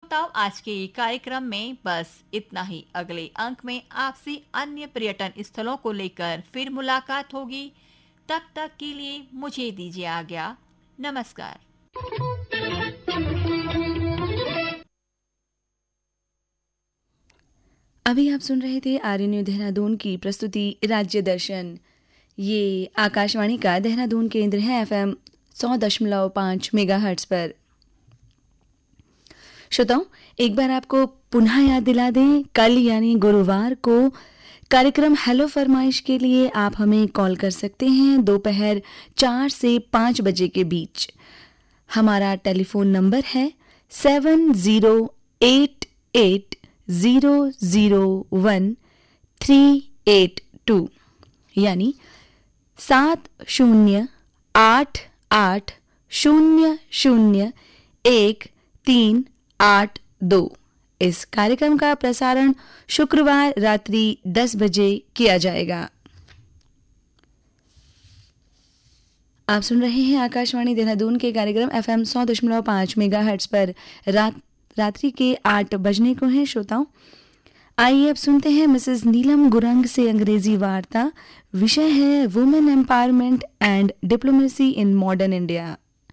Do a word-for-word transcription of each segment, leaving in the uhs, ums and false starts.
श्रोताओं, आज के कार्यक्रम में बस इतना ही। अगले अंक में आपसे अन्य पर्यटन स्थलों को लेकर फिर मुलाकात होगी। तब तक के लिए मुझे दीजिए आज्ञा। नमस्कार। अभी आप सुन रहे थे आरएनयू देहरादून की प्रस्तुति राज्य दर्शन। ये आकाशवाणी का देहरादून केंद्र है एफएम सौ दशमलव पाँच मेगाहर्ट्ज पर। श्रोताओं, एक बार आपको पुनः याद दिला दें, कल यानी गुरुवार को कार्यक्रम हेलो फरमाइश के लिए आप हमें कॉल कर सकते हैं दोपहर चार से पाँच बजे के बीच। हमारा टेलीफोन नंबर है seven zero eight eight zero zero one three eight to, यानी सात शून्य आठ आठ शून्य शून्य एक तीन आठ दो। इस कार्यक्रम का प्रसारण शुक्रवार रात्रि दस बजे किया जाएगा। आप सुन रहे हैं आकाशवाणी देहरादून के कार्यक्रम एफएम सौ दशमलव पाँच मेगाहर्ट्ज पर। रात रात्रि के आठ बजने को हैं श्रोताओं। आइए अब सुनते हैं मिसेस नीलम गुरंग से अंग्रेजी वार्ता। विषय है women empowerment and diplomacy in modern India.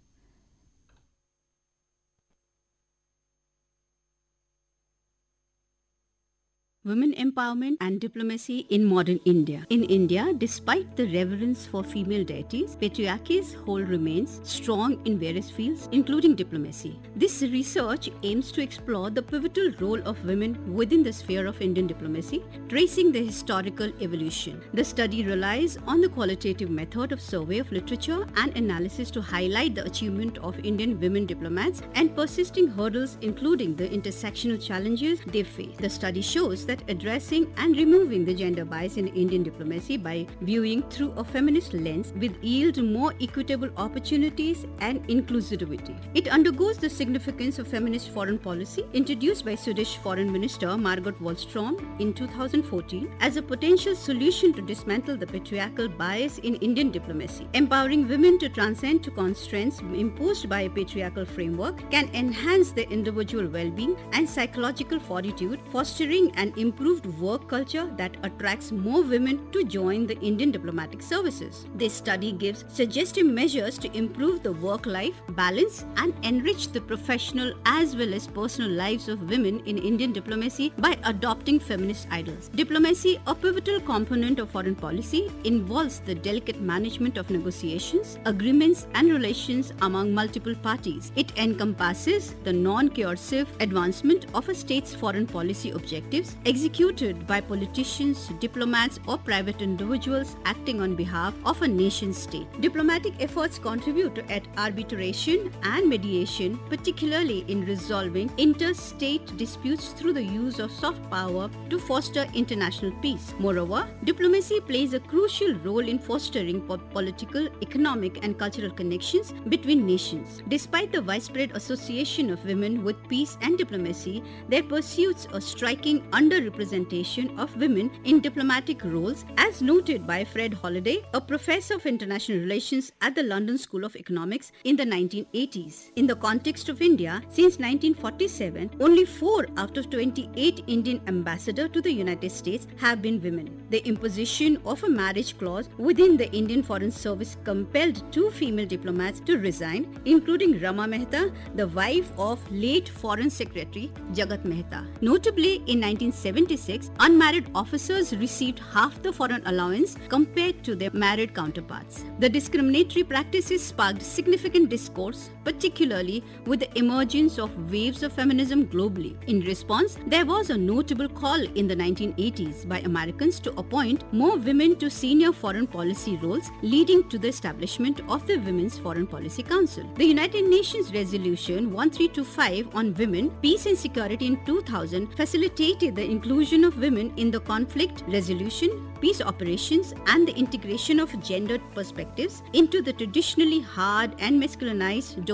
Women empowerment and diplomacy in modern India. In India, despite the reverence for female deities, patriarchy's hold remains strong in various fields, including diplomacy. This research aims to explore the pivotal role of women within the sphere of Indian diplomacy, tracing the historical evolution. The study relies on the qualitative method of survey of literature and analysis to highlight the achievement of Indian women diplomats and persisting hurdles, including the intersectional challenges they face. The study shows that addressing and removing the gender bias in Indian diplomacy by viewing through a feminist lens will yield more equitable opportunities and inclusivity. It undergoes the significance of feminist foreign policy introduced by Swedish Foreign Minister Margot Wallström in two thousand fourteen as a potential solution to dismantle the patriarchal bias in Indian diplomacy. Empowering women to transcend to constraints imposed by a patriarchal framework can enhance their individual well-being and psychological fortitude, fostering an improved work culture that attracts more women to join the Indian diplomatic services. This study gives suggestive measures to improve the work-life balance and enrich the professional as well as personal lives of women in Indian diplomacy by adopting feminist ideals. Diplomacy, a pivotal component of foreign policy, involves the delicate management of negotiations, agreements and relations among multiple parties. It encompasses the non-coercive advancement of a state's foreign policy objectives executed by politicians, diplomats or private individuals acting on behalf of a nation state. Diplomatic efforts contribute to at arbitration and mediation, particularly in resolving interstate disputes through the use of soft power to foster international peace. Moreover, diplomacy plays a crucial role in fostering po- political, economic and cultural connections between nations. Despite the widespread association of women with peace and diplomacy, their pursuits are striking underrepresentation of women in diplomatic roles, as noted by Fred Holliday, a professor of international relations at the London School of Economics in the nineteen eighties. In the context of India, since nineteen forty-seven, only four out of twenty-eight Indian ambassadors to the United States have been women. The imposition of a marriage clause within the Indian Foreign Service compelled two female diplomats to resign, including Rama Mehta, the wife of late Foreign Secretary Jagat Mehta. Notably, in nineteen seventy-six, unmarried officers received half the foreign allowance compared to their married counterparts. The discriminatory practices sparked significant discourse, particularly with the emergence of waves of feminism globally. In response, there was a notable call in the nineteen eighties by Americans to appoint more women to senior foreign policy roles, leading to the establishment of the Women's Foreign Policy Council. The United Nations Resolution thirteen twenty-five on women, peace and security in two thousand facilitated the inclusion of women in the conflict resolution, peace operations and the integration of gendered perspectives into the traditionally hard and masculinized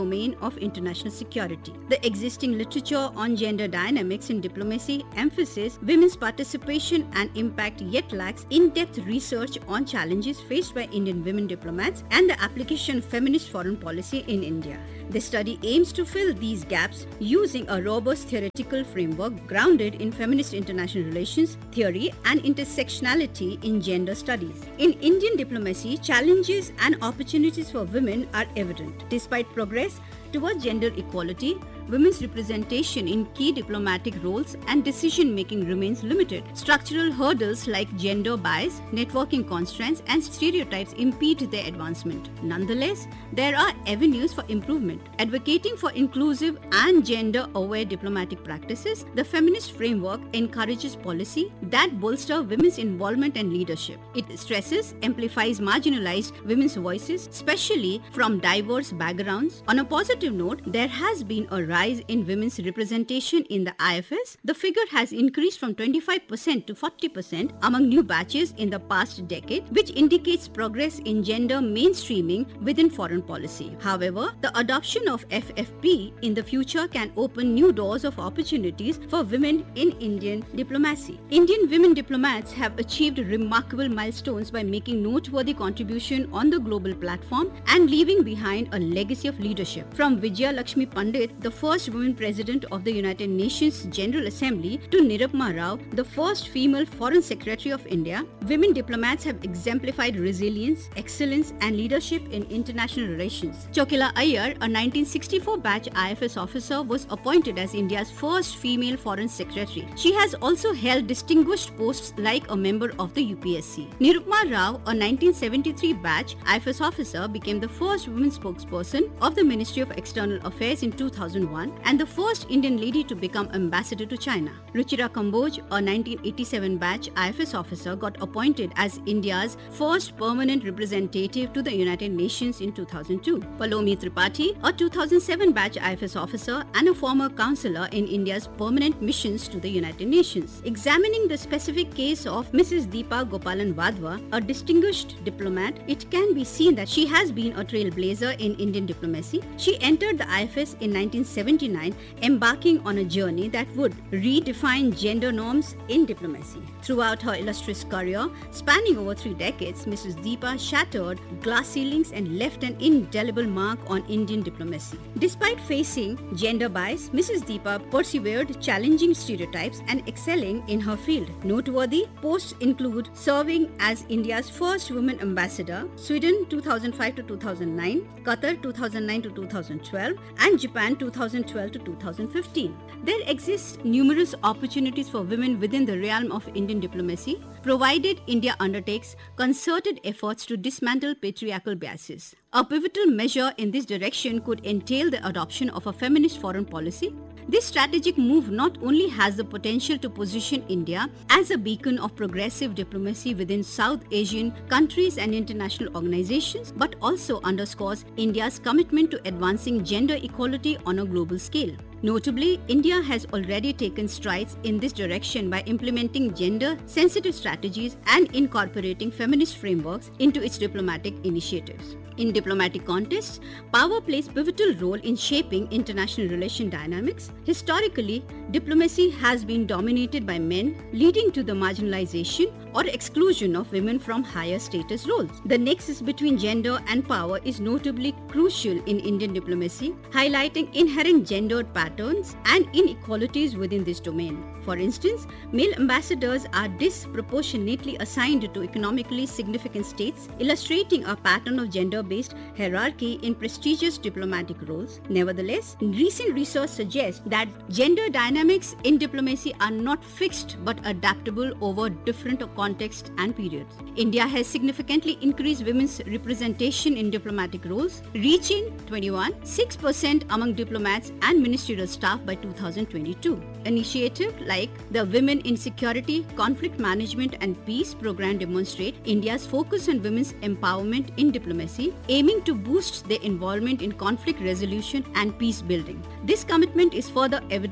domain of international security. The existing literature on gender dynamics in diplomacy emphasizes women's participation and impact, yet lacks in-depth research on challenges faced by Indian women diplomats and the application of feminist foreign policy in India. The study aims to fill these gaps using a robust theoretical framework grounded in feminist international relations theory and intersectionality in gender studies. In Indian diplomacy, challenges and opportunities for women are evident. Despite progress towards gender equality, women's representation in key diplomatic roles and decision-making remains limited. Structural hurdles like gender bias, networking constraints, and stereotypes impede their advancement. Nonetheless, there are avenues for improvement. Advocating for inclusive and gender-aware diplomatic practices, the feminist framework encourages policy that bolster women's involvement and leadership. It stresses, amplifies marginalized women's voices, especially from diverse backgrounds. On a positive note, there has been a rise in women's representation in the I F S. The figure has increased from twenty-five percent to forty percent among new batches in the past decade, which indicates progress in gender mainstreaming within foreign policy. However, the adoption of F F P in the future can open new doors of opportunities for women in Indian diplomacy. Indian women diplomats have achieved remarkable milestones by making noteworthy contribution on the global platform and leaving behind a legacy of leadership. From Vijaya Lakshmi Pandit, the first woman president of the United Nations General Assembly, to Nirupma Rao, the first female foreign secretary of India, women diplomats have exemplified resilience, excellence, and leadership in international relations. Chokila Iyer, a nineteen sixty-four batch I F S officer, was appointed as India's first female foreign secretary. She has also held distinguished posts like a member of the U P S C. Nirupma Rao, a nineteen seventy-three batch I F S officer, became the first woman spokesperson of the Ministry of External Affairs in two thousand one and the first Indian lady to become ambassador to China. Ruchira Kamboj, a nineteen eighty-seven batch I F S officer, got appointed as India's first permanent representative to the United Nations in two thousand two. Palomi Tripathi, a two thousand seven batch I F S officer and a former counselor in India's permanent missions to the United Nations. Examining the specific case of Missus Deepa Gopalan Vadva, a distinguished diplomat, it can be seen that she has been a trailblazer in Indian diplomacy. She entered the I F S in nineteen seventy-nine, embarking on a journey that would redefine gender norms in diplomacy. Throughout her illustrious career, spanning over three decades, Missus Deepa shattered glass ceilings and left an indelible mark on Indian diplomacy. Despite facing gender bias, Missus Deepa persevered, challenging stereotypes and excelling in her field. Noteworthy posts include serving as India's first woman ambassador, Sweden two thousand five to two thousand nine, Qatar two thousand nine to two thousand twelve, and Japan two thousand twelve to two thousand fifteen. There exist numerous opportunities for women within the realm of Indian diplomacy, provided India undertakes concerted efforts to dismantle patriarchal biases. A pivotal measure in this direction could entail the adoption of a feminist foreign policy. This strategic move not only has the potential to position India as a beacon of progressive diplomacy within South Asian countries and international organizations, but also underscores India's commitment to advancing gender equality on a global scale. Notably, India has already taken strides in this direction by implementing gender-sensitive strategies and incorporating feminist frameworks into its diplomatic initiatives. In diplomatic contests, power plays pivotal role in shaping international relation dynamics. Historically, diplomacy has been dominated by men, leading to the marginalization or exclusion of women from higher status roles. The nexus between gender and power is notably crucial in Indian diplomacy, highlighting inherent gendered patterns and inequalities within this domain. For instance, male ambassadors are disproportionately assigned to economically significant states, illustrating a pattern of gender-based hierarchy in prestigious diplomatic roles. Nevertheless, recent research suggests that gender dynamics in diplomacy are not fixed but adaptable over different contexts and periods. India has significantly increased women's representation in diplomatic roles, reaching twenty-one point six percent among diplomats and ministerial staff by two thousand twenty-two. Initiatives like the Women in Security, Conflict Management and Peace program demonstrate India's focus on women's empowerment in diplomacy, aiming to boost their involvement in conflict resolution and peace building. This commitment is further evident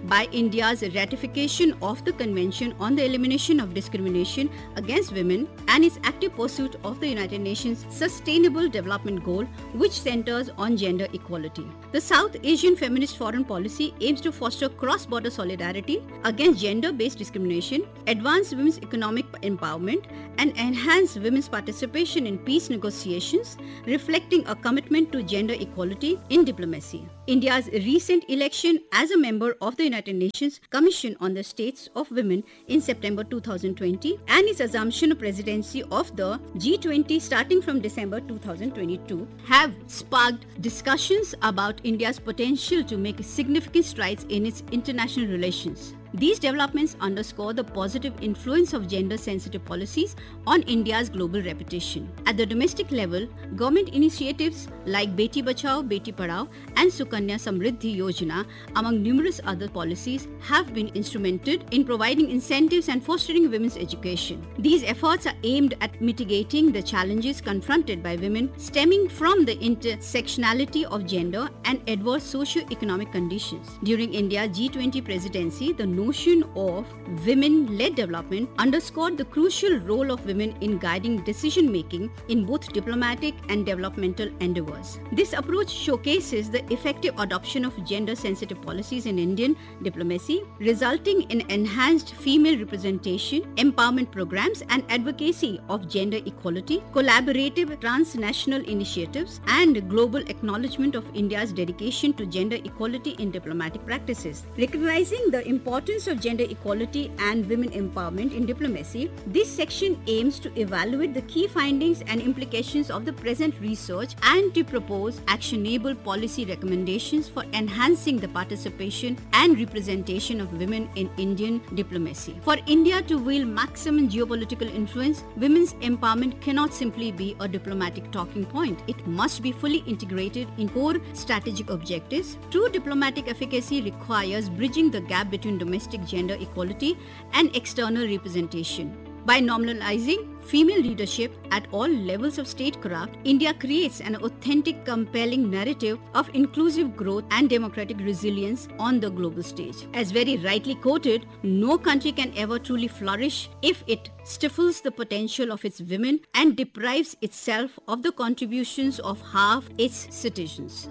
by India's ratification of the Convention on the Elimination of Discrimination Against Women and its active pursuit of the United Nations Sustainable Development Goal, which centers on gender equality. The South Asian Feminist Foreign Policy aims to foster cross-border solidarity against gender-based discrimination, advance women's economic empowerment, and enhance women's participation in peace negotiations, reflecting a commitment to gender equality in diplomacy. India's recent election as a member of the United Nations Commission on the Status of Women in September two thousand twenty and its assumption of presidency of the G twenty starting from December two thousand twenty-two have sparked discussions about India's potential to make significant strides in its international relations. These developments underscore the positive influence of gender-sensitive policies on India's global reputation. At the domestic level, government initiatives like Beti Bachao, Beti Padhao and Sukanya Samriddhi Yojana, among numerous other policies, have been instrumental in providing incentives and fostering women's education. These efforts are aimed at mitigating the challenges confronted by women stemming from the intersectionality of gender and adverse socio-economic conditions. During India's G twenty presidency, the notion of women-led development underscored the crucial role of women in guiding decision-making in both diplomatic and developmental endeavors. This approach showcases the effective adoption of gender-sensitive policies in Indian diplomacy, resulting in enhanced female representation, empowerment programs, and advocacy of gender equality, collaborative transnational initiatives, and global acknowledgement of India's dedication to gender equality in diplomatic practices. Recognizing the importance of gender equality and women empowerment in diplomacy, this section aims to evaluate the key findings and implications of the present research and to propose actionable policy recommendations for enhancing the participation and representation of women in Indian diplomacy. For India to wield maximum geopolitical influence, women's empowerment cannot simply be a diplomatic talking point. It must be fully integrated in core strategic objectives. True diplomatic efficacy requires bridging the gap between domestic gender equality and external representation. By normalizing female leadership at all levels of statecraft, India creates an authentic, compelling narrative of inclusive growth and democratic resilience on the global stage. As very rightly quoted, no country can ever truly flourish if it stifles the potential of its women and deprives itself of the contributions of half its citizens.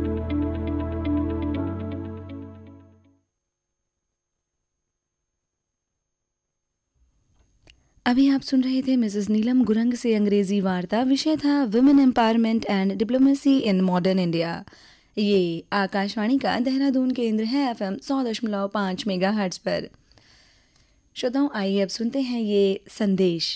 अभी आप सुन रहे थे Mrs नीलम गुरंग से अंग्रेजी वार्ता। विषय था women empowerment and diplomacy in modern India. ये आकाशवाणी का देहरादून केंद्र है एफ एम सौ दशमलव पाँच मेगा हर्ट्ज पर। श्रोताओं, आइए अब सुनते हैं ये संदेश।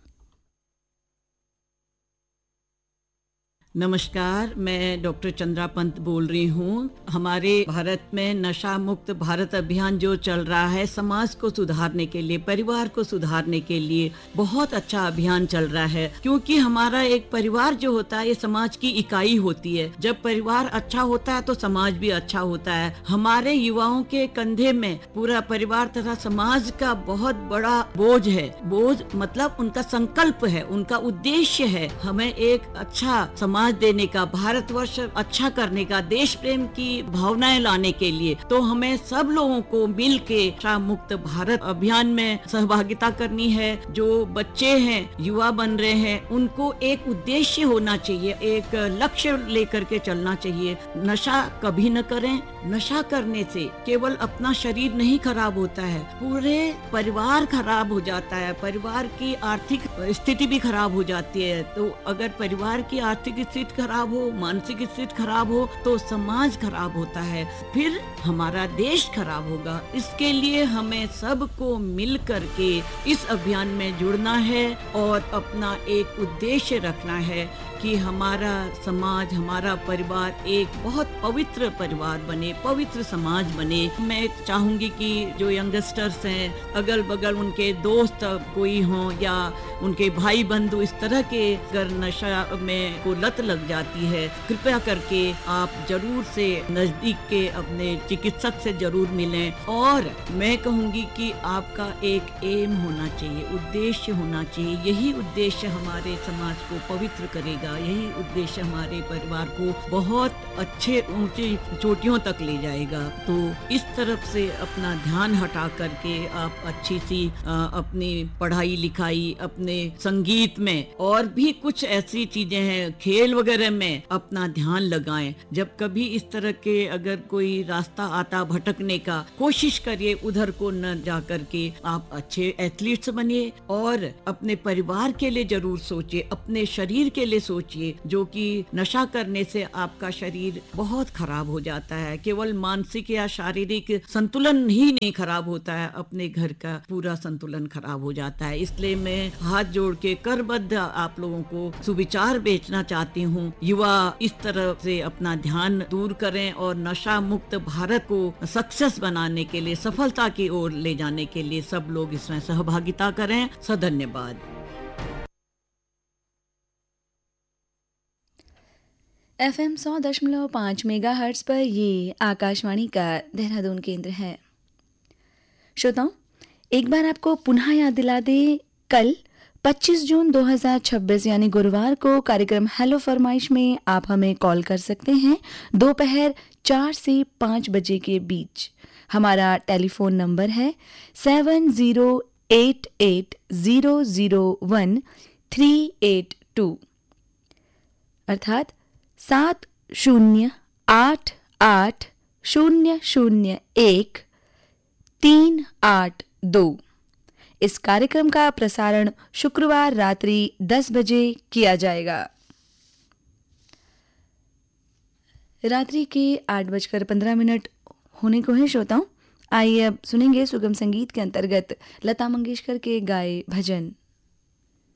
नमस्कार, मैं डॉक्टर चंद्रा पंत बोल रही हूँ। हमारे भारत में नशा मुक्त भारत अभियान जो चल रहा है, समाज को सुधारने के लिए, परिवार को सुधारने के लिए बहुत अच्छा अभियान चल रहा है। क्योंकि हमारा एक परिवार जो होता है ये समाज की इकाई होती है। जब परिवार अच्छा होता है तो समाज भी अच्छा होता है। हमारे युवाओं के कंधे में पूरा परिवार तथा समाज का बहुत बड़ा बोझ है। बोझ मतलब उनका संकल्प है, उनका उद्देश्य है हमें एक अच्छा समाज देने का, भारतवर्ष अच्छा करने का, देश प्रेम की भावनाएं लाने के लिए। तो हमें सब लोगों को मिल के नशा मुक्त भारत अभियान में सहभागिता करनी है। जो बच्चे हैं, युवा बन रहे हैं, उनको एक उद्देश्य होना चाहिए, एक लक्ष्य लेकर के चलना चाहिए। नशा कभी न करें। नशा करने से केवल अपना शरीर नहीं खराब होता है, पूरे परिवार खराब हो जाता है, परिवार की आर्थिक स्थिति भी खराब हो जाती है। तो अगर परिवार की आर्थिक स्थिति खराब हो, मानसिक स्थिति खराब हो तो समाज खराब होता है, फिर हमारा देश खराब होगा। इसके लिए हमें सबको मिल करके इस अभियान में जुड़ना है और अपना एक उद्देश्य रखना है कि हमारा समाज, हमारा परिवार एक बहुत पवित्र परिवार बने, पवित्र समाज बने। मैं चाहूंगी कि जो यंगस्टर्स हैं, अगल बगल उनके दोस्त कोई हों या उनके भाई बंधु इस तरह के अगर नशा में को लत लग जाती है, कृपया करके आप जरूर से नजदीक के अपने चिकित्सक से जरूर मिलें। और मैं कहूंगी कि आपका एक एम होना चाहिए, उद्देश्य होना चाहिए। यही उद्देश्य हमारे समाज को पवित्र करेगा। जाएगा। यही उद्देश्य हमारे परिवार को बहुत अच्छे ऊंची चोटियों तक ले जाएगा। तो इस तरफ से अपना ध्यान हटा करके आप अच्छी सी आ, अपनी पढ़ाई लिखाई, अपने संगीत में और भी कुछ ऐसी चीजें हैं, खेल वगैरह में अपना ध्यान लगाएं। जब कभी इस तरह के अगर कोई रास्ता आता भटकने का, कोशिश करिए उधर को न जा करके आप अच्छे एथलीट्स बनिए और अपने परिवार के लिए जरूर सोचिए, अपने शरीर के लिए सोचिए, जो कि नशा करने से आपका शरीर बहुत खराब हो जाता है। केवल मानसिक या शारीरिक संतुलन ही नहीं खराब होता है, अपने घर का पूरा संतुलन खराब हो जाता है। इसलिए मैं हाथ जोड़ के करबद्ध आप लोगों को सुविचार बेचना चाहती हूँ। युवा इस तरह से अपना ध्यान दूर करें और नशा मुक्त भारत को सक्सेस बनाने के लिए, सफलता की ओर ले जाने के लिए सब लोग इसमें सहभागिता करें। सधन्यवाद। एफ एम सौ दशमलव पाँच मेगा हर्ट्ज पर ये आकाशवाणी का देहरादून केंद्र है। श्रोताओं, एक बार आपको पुनः याद दिला दे, कल पच्चीस जून दो हज़ार छब्बीस यानी गुरुवार को कार्यक्रम हेलो फरमाइश में आप हमें कॉल कर सकते हैं दोपहर चार से पाँच बजे के बीच। हमारा टेलीफोन नंबर है seven zero eight eight zero zero one three eight to, अर्थात सात शून्य आठ आठ शून्य शून्य एक तीन आठ दो। इस कार्यक्रम का प्रसारण शुक्रवार रात्रि दस बजे किया जाएगा। रात्रि के आठ बजकर पंद्रह मिनट होने को है श्रोताओं। आइए अब सुनेंगे सुगम संगीत के अंतर्गत लता मंगेशकर के गाए भजन।